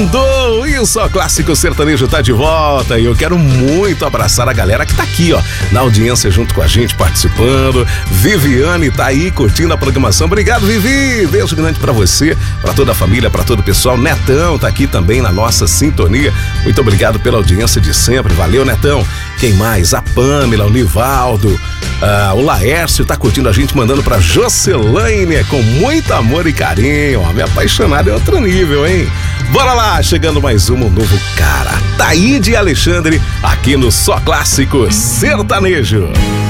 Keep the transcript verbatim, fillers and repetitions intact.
Segundou e o Só Clássico Sertanejo tá de volta. E eu quero muito abraçar a galera que tá aqui, ó, na audiência junto com a gente, participando. Viviane tá aí curtindo a programação. Obrigado, Vivi. Beijo grande pra você, pra toda a família, pra todo o pessoal. Netão tá aqui também na nossa sintonia. Muito obrigado pela audiência de sempre. Valeu, Netão. Quem mais? A Pamela, o Nivaldo, ah, o Laércio tá curtindo a gente, mandando pra Jocelaine com muito amor e carinho. Ó, me apaixonado é outro nível, hein? Bora lá, chegando mais um, um novo cara. Taíde e Alexandre, aqui no Só Clássico Sertanejo.